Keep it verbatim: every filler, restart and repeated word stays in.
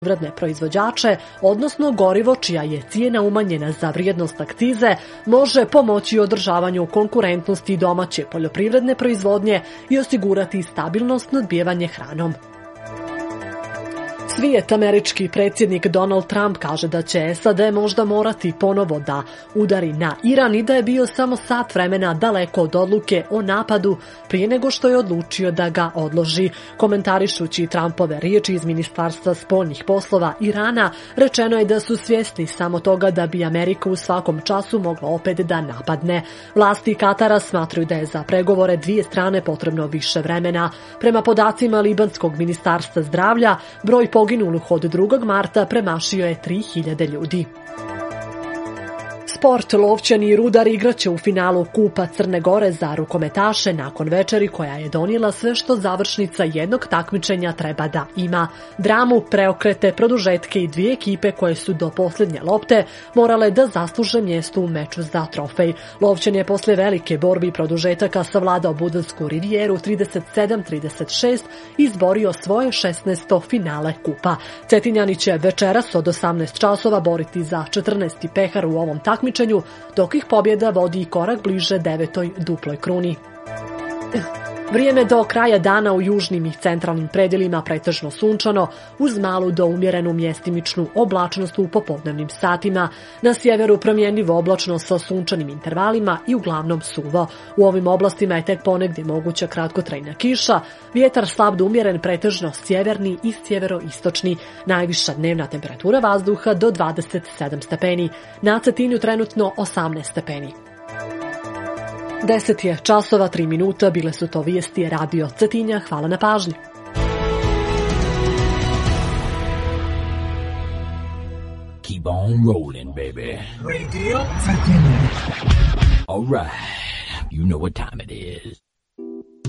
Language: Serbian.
poljoprivredne proizvođače, odnosno gorivo čija je cijena umanjena za vrijednost akcize, može pomoći održavanju konkurentnosti domaće poljoprivredne proizvodnje i osigurati stabilno snabdijevanje hranom. Svijet američki predsjednik Donald Trump kaže da će S A D možda morati ponovo da udari na Iran i da je bio samo sat vremena daleko od odluke o napadu prije nego što je odlučio da ga odloži. Komentarišući Trumpove riječi iz Ministarstva spoljnih poslova Irana, rečeno je da su svjesni samo toga da bi Amerika u svakom času mogla opet da napadne. Vlasti Katara smatraju da je za pregovore dvije strane potrebno više vremena. Prema podacima Libanskog ministarstva zdravlja, broj poginulih od drugog marta premašio je tri hiljade ljudi. Sport, Lovćani i Rudar igraće u finalu Kupa Crne Gore za rukometaše nakon večeri koja je donijela sve što završnica jednog takmičenja treba da ima. Dramu, preokrete, produžetke i dvije ekipe koje su do posljednje lopte morale da zasluže mjesto u meču za trofej. Lovćan je posle velike borbe i produžetaka savladao Budansku rivijeru trideset sedam trideset šest i izborio svoje šesnaesto finale kupa. Cetinjani će večeras od osamnaest časova boriti za četrnaesti pehar u ovom takmičenju, dok ih pobjeda vodi korak bliže devetoj duploj kruni. Vrijeme do kraja dana u južnim i centralnim predjelima pretežno sunčano, uz malu do umjerenu mjestimičnu oblačnost u popodnevnim satima. Na sjeveru promjenjivo oblačno sa sunčanim intervalima i uglavnom suvo. U ovim oblastima je tek ponegdje moguća kratkotrajna kiša, vjetar slab do umjeren pretežno sjeverni i sjeveroistočni. Najviša dnevna temperatura vazduha do dvadeset sedam stepeni. Na Cetinju trenutno osamnaest stepeni. Deset je časova, tri minuta, bile su to vijesti Radio Cetinja. Hvala na pažnji. Keep on rolling, baby. Radio Cetinja. All right, you know what time it is.